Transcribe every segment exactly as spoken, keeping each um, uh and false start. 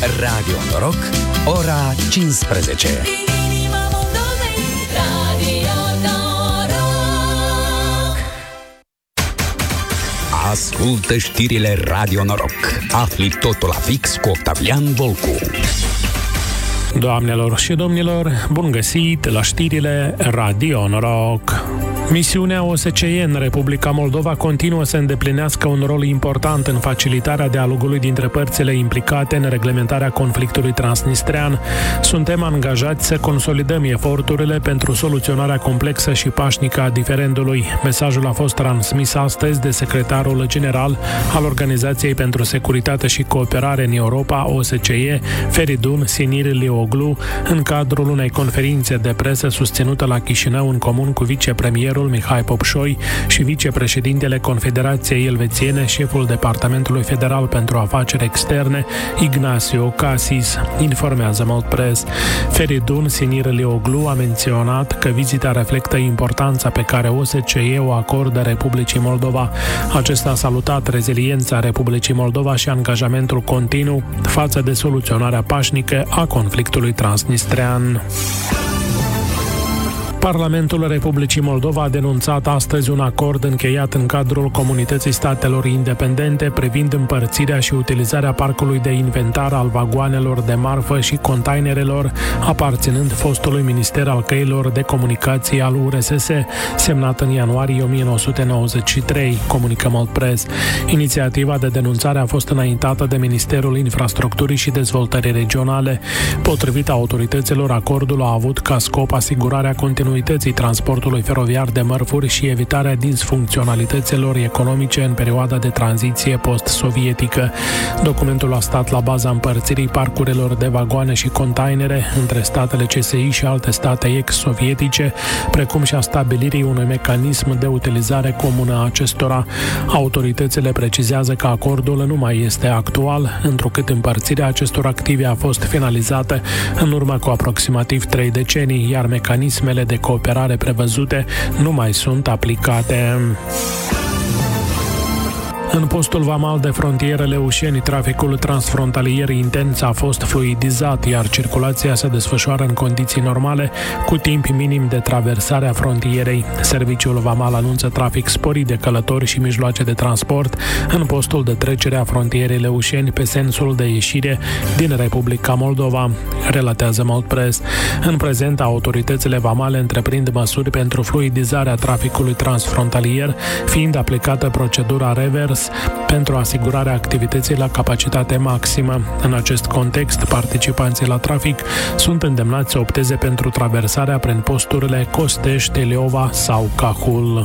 Radio Noroc, ora cincisprezece. Ascultă știrile Radio Noroc. Afli totul la fix cu Octavian Volcu. Doamnelor și domnilor, bun găsit la știrile Radio Noroc. Misiunea O S C E în Republica Moldova continuă să îndeplinească un rol important în facilitarea dialogului dintre părțile implicate în reglementarea conflictului transnistrean. Suntem angajați să consolidăm eforturile pentru soluționarea complexă și pașnică a diferendului. Mesajul a fost transmis astăzi de secretarul general al Organizației pentru Securitate și Cooperare în Europa, O S C E, Feridun Sinirlioglu, în cadrul unei conferințe de presă susținută la Chișinău în comun cu vicepremierul Mihai Popșoi și vicepreședintele Confederației Elvețiene, șeful Departamentului Federal pentru Afaceri Externe, Ignacio Cassis, informează Mult Press. Feridun Sinirlioglu a menționat că vizita reflectă importanța pe care O S C E o acordă Republicii Moldova. Acesta a salutat reziliența Republicii Moldova și angajamentul continuu față de soluționarea pașnică a conflictului transnistrean. Parlamentul Republicii Moldova a denunțat astăzi un acord încheiat în cadrul Comunității Statelor Independente privind împărțirea și utilizarea parcului de inventar al vagoanelor de marfă și containerelor aparținând fostului Minister al Căilor de Comunicații al U R S S, semnat în ianuarie o mie nouă sute nouăzeci și trei, comunică Mult Press. Inițiativa de denunțare a fost înaintată de Ministerul Infrastructurii și Dezvoltării Regionale. Potrivit autorităților, acordul a avut ca scop asigurarea continuității transportului feroviar de mărfuri și evitarea disfuncționalităților economice în perioada de tranziție post-sovietică. Documentul a stat la baza împărțirii parcurilor de vagoane și containere între statele C S I și alte state ex-sovietice, precum și a stabilirii unui mecanism de utilizare comună a acestora. Autoritățile precizează că acordul nu mai este actual, întrucât împărțirea acestor active a fost finalizată în urmă cu aproximativ trei decenii, iar mecanismele de cooperare prevăzute nu mai sunt aplicate. În postul vamal de frontieră Leușeni, traficul transfrontalier intens a fost fluidizat, iar circulația se desfășoară în condiții normale, cu timp minim de traversare a frontierei. Serviciul vamal anunță trafic sporit de călători și mijloace de transport în postul de trecere a frontierei Leușeni pe sensul de ieșire din Republica Moldova, relatează Mult Press. În prezent, autoritățile vamale întreprind măsuri pentru fluidizarea traficului transfrontalier, fiind aplicată procedura revers pentru asigurarea activității la capacitate maximă. În acest context, participanții la trafic sunt îndemnați să opteze pentru traversarea prin posturile Costești, Leova sau Cahul.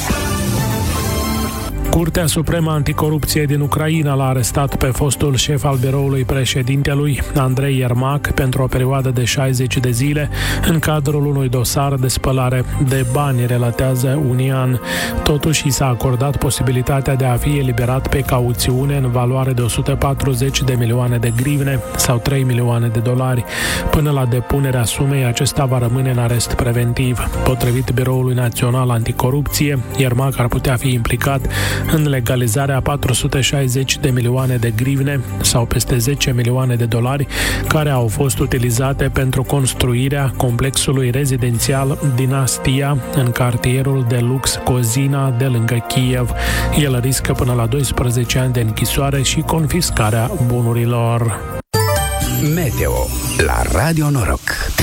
Curtea Supremă Anticorupție din Ucraina l-a arestat pe fostul șef al biroului președintelui, Andrei Iermac, pentru o perioadă de șaizeci de zile, în cadrul unui dosar de spălare de bani, relatează Unian. Totuși, i s-a acordat posibilitatea de a fi eliberat pe cauțiune în valoare de o sută patruzeci de milioane de grivne sau trei milioane de dolari. Până la depunerea sumei, acesta va rămâne în arest preventiv. Potrivit Biroului Național Anticorupție, Iermac ar putea fi implicat în legalizarea patru sute șaizeci de milioane de grivne sau peste zece milioane de dolari care au fost utilizate pentru construirea complexului rezidențial Dinastia în cartierul de lux Cozina de lângă Kiev. El riscă până la doisprezece ani de închisoare și confiscarea bunurilor. Meteo la Radio Noroc.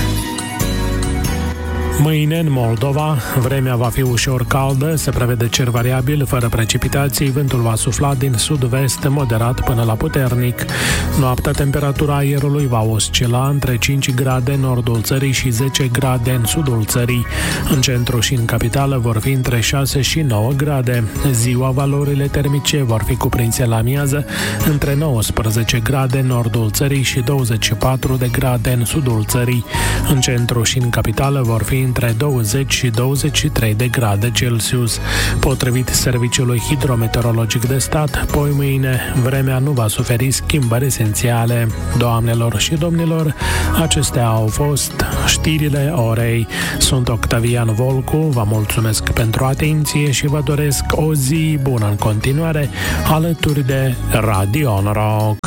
Mâine, în Moldova, vremea va fi ușor caldă, se prevede cer variabil, fără precipitații, vântul va sufla din sud-vest, moderat până la puternic. Noaptea, temperatura aerului va oscila între cinci grade în nordul țării și zece grade în sudul țării. În centru și în capitală vor fi între șase și nouă grade. Ziua, valorile termice vor fi cuprinse la amiază între nouăsprezece grade în nordul țării și douăzeci și patru de grade în sudul țării. În centru și în capitală vor fi între douăzeci și douăzeci și trei de grade Celsius. Potrivit Serviciului Hidrometeorologic de Stat, poi mâine vremea nu va suferi schimbări esențiale. Doamnelor și domnilor, acestea au fost știrile orei. Sunt Octavian Volcu, vă mulțumesc pentru atenție și vă doresc o zi bună în continuare alături de Radio Noroc.